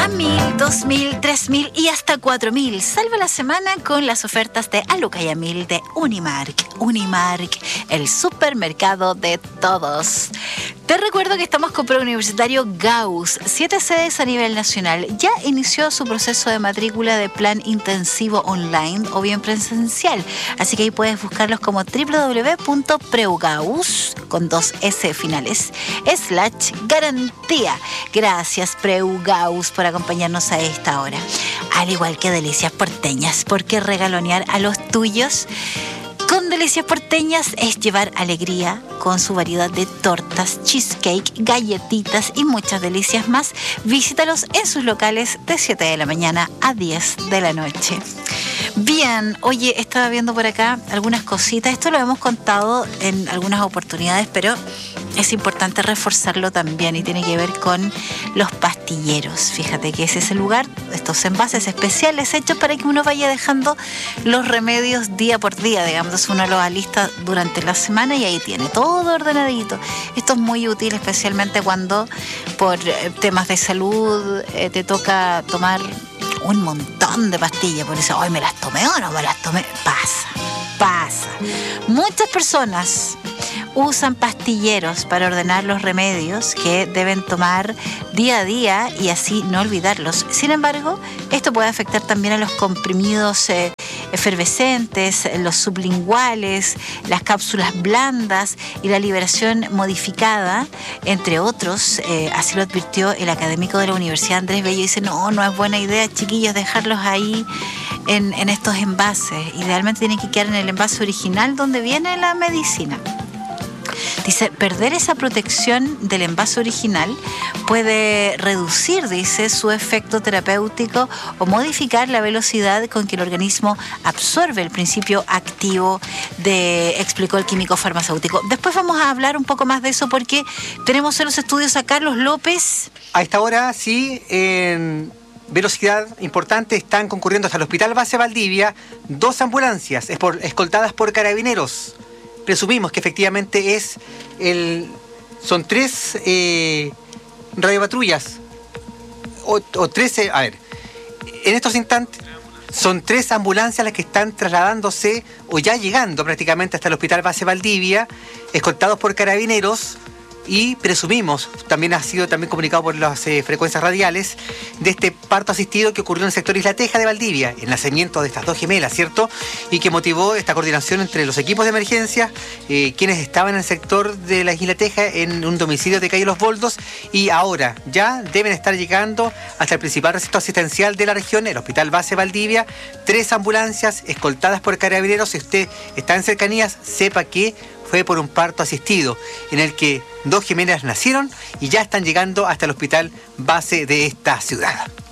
A 1.000, 2.000, 3.000 y hasta 4.000. Salva la semana con las ofertas de Aluca y a 1.000 de Unimark. Unimark, el supermercado de todos. Te recuerdo que estamos con Preuniversitario Gauss, 7 sedes a nivel nacional. Ya inició su proceso de matrícula de plan intensivo online o bien presencial. Así que ahí puedes buscarlos como www.preugauss, con 2 S finales, /garantía. Gracias, Preugauss, por acompañarnos a esta hora. Al igual que Delicias Porteñas, porque regalonear a los tuyos con Delicias Porteñas es llevar alegría con su variedad de tortas, cheesecake, galletitas y muchas delicias más. Visítalos en sus locales de 7 de la mañana a 10 de la noche. Bien, oye, estaba viendo por acá algunas cositas. Esto lo hemos contado en algunas oportunidades, pero es importante reforzarlo también y tiene que ver con los pastilleros. Fíjate que ese es el lugar, estos envases especiales hechos para que uno vaya dejando los remedios día por día, digamos, uno los alista durante la semana y ahí tiene todo ordenadito. Esto es muy útil, especialmente cuando por temas de salud te toca tomar un montón de pastillas, por eso, hoy me las tomé o no me las tomé. Pasa. Muchas personas usan pastilleros para ordenar los remedios que deben tomar día a día y así no olvidarlos. Sin embargo, esto puede afectar también a los comprimidos efervescentes, los sublinguales, las cápsulas blandas y la liberación modificada, entre otros. Así lo advirtió el académico de la Universidad Andrés Bello. Dice, no es buena idea, chiquillos, dejarlos ahí en estos envases. Idealmente tienen que quedar en el envase original donde viene la medicina. Dice, perder esa protección del envase original puede reducir, dice, su efecto terapéutico o modificar la velocidad con que el organismo absorbe el principio activo explicó el químico farmacéutico. Después vamos a hablar un poco más de eso porque tenemos en los estudios a Carlos López. A esta hora, sí, en velocidad importante están concurriendo hasta el Hospital Base Valdivia 2 ambulancias escoltadas por carabineros. Presumimos que efectivamente son 3 radiopatrullas o 13, a ver, en estos instantes son 3 ambulancias las que están trasladándose o ya llegando prácticamente hasta el Hospital Base Valdivia, escoltados por carabineros. Y presumimos, también ha sido comunicado por las frecuencias radiales, de este parto asistido que ocurrió en el sector Isla Teja de Valdivia, el nacimiento de estas 2 gemelas, ¿cierto? Y que motivó esta coordinación entre los equipos de emergencia, quienes estaban en el sector de la Isla Teja en un domicilio de calle Los Boldos, y ahora ya deben estar llegando hasta el principal recinto asistencial de la región, el Hospital Base Valdivia, 3 ambulancias escoltadas por carabineros. Si usted está en cercanías, sepa que fue por un parto asistido, en el que 2 gemelas nacieron y ya están llegando hasta el hospital base de esta ciudad.